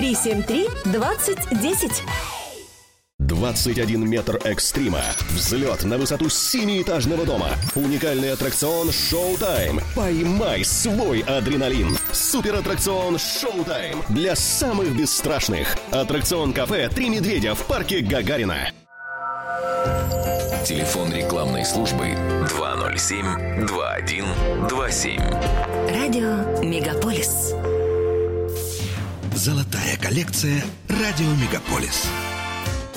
373-2010. 21 метр экстрима. Взлет на высоту 7-этажного дома. Уникальный аттракцион «Шоу-тайм». Поймай свой адреналин. Суператтракцион «Шоу-тайм» для самых бесстрашных. Аттракцион-кафе «Три медведя» в парке Гагарина. Телефон рекламной службы 207-2127. Радио «Мегаполис». Золотая коллекция «Радио Мегаполис».